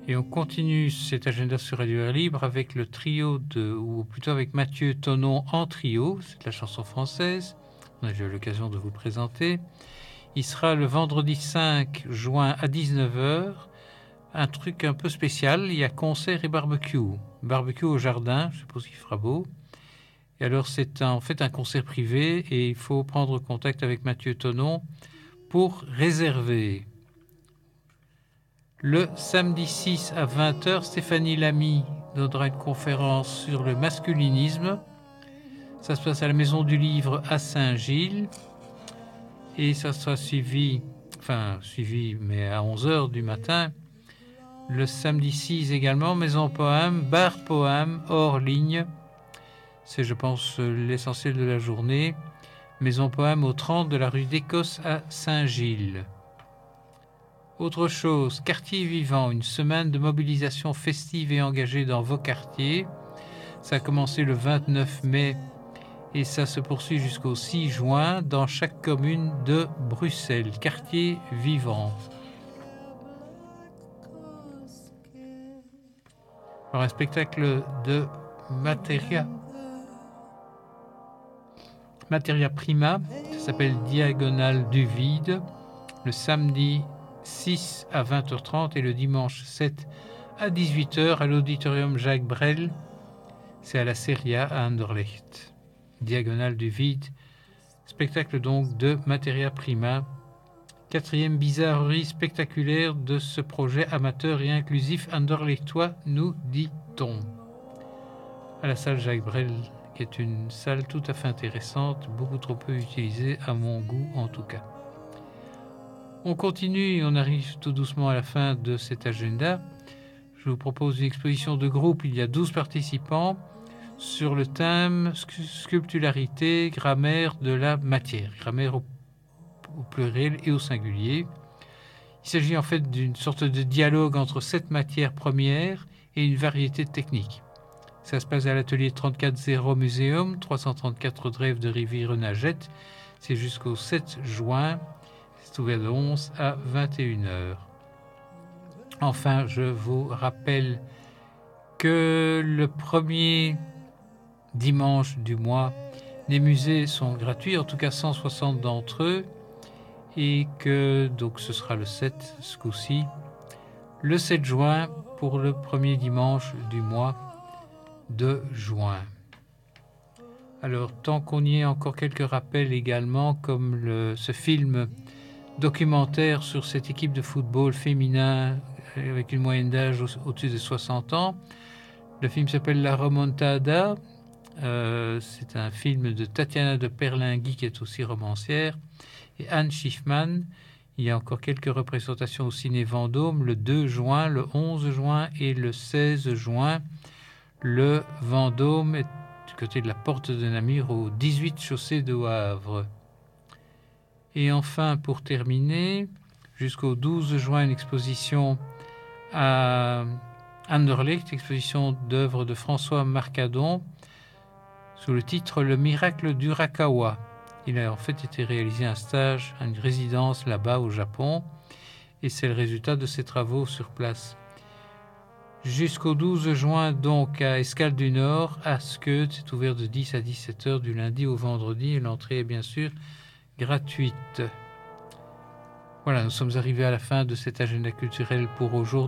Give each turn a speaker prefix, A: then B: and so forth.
A: Et on continue cet agenda sur Radio Air Libre avec le trio ou plutôt avec Mathieu Tonon en trio, c'est de la chanson française, on a déjà eu l'occasion de vous le présenter. Il sera le vendredi 5 juin à 19h, un truc un peu spécial, il y a concert et barbecue. Barbecue au jardin, je suppose qu'il fera beau. Et alors c'est en fait un concert privé et il faut prendre contact avec Mathieu Tonon pour réserver. Le samedi 6 à 20h, Stéphanie Lamy donnera une conférence sur le masculinisme. Ça se passe à la Maison du Livre à Saint-Gilles. Et ça sera suivi, mais à 11h du matin. Le samedi 6 également, Maison Poème, bar Poème, hors ligne. C'est, je pense, l'essentiel de la journée. Maison Poème au 30 de la rue d'Écosse à Saint-Gilles. Autre chose, quartier vivant, une semaine de mobilisation festive et engagée dans vos quartiers. Ça a commencé le 29 mai et ça se poursuit jusqu'au 6 juin dans chaque commune de Bruxelles. Quartier vivant. Alors un spectacle de Materia Prima, ça s'appelle Diagonale du vide, le samedi 6 à 20h30 et le dimanche 7 à 18h à l'auditorium Jacques Brel. C'est à la Seria à Anderlecht. Diagonale du vide, spectacle donc de Materia Prima. Quatrième bizarrerie spectaculaire de ce projet amateur et inclusif anderlechtois, nous dit-on. À la salle Jacques Brel, qui est une salle tout à fait intéressante, beaucoup trop peu utilisée à mon goût en tout cas. On continue, on arrive tout doucement à la fin de cet agenda. Je vous propose une exposition de groupe, il y a 12 participants, sur le thème sculptularité, grammaire de la matière, grammaire au pluriel et au singulier. Il s'agit en fait d'une sorte de dialogue entre 7 matières premières et une variété de techniques. Ça se passe à l'atelier 34-0 Muséum, 334 Drève de Rivière-Nagette. C'est jusqu'au 7 juin. C'est ouvert de 11 à 21h. Enfin, je vous rappelle que le premier dimanche du mois, les musées sont gratuits, en tout cas 160 d'entre eux, et que donc ce sera le 7 ce coup-ci, le 7 juin pour le premier dimanche du mois de juin. Alors, tant qu'on y est, encore quelques rappels également, comme ce film documentaire sur cette équipe de football féminin avec une moyenne d'âge au-dessus de 60 ans. Le film s'appelle La Remontada. C'est un film de Tatiana de Perlingui, qui est aussi romancière, et Anne Schiffman. Il y a encore quelques représentations au Ciné Vendôme, le 2 juin, le 11 juin et le 16 juin. Le Vendôme est du côté de la Porte de Namur, au 18 chaussée de Havre. Et enfin, pour terminer, jusqu'au 12 juin, une exposition à Anderlecht, exposition d'œuvres de François Marcadon, sous le titre « Le miracle du Rakawa ». Il a en fait été réalisé un stage, une résidence là-bas au Japon, et c'est le résultat de ses travaux sur place. Jusqu'au 12 juin, donc, à Escale du Nord, à Skeude, c'est ouvert de 10 à 17h du lundi au vendredi, et l'entrée est bien sûr gratuite. Voilà, nous sommes arrivés à la fin de cet agenda culturel pour aujourd'hui.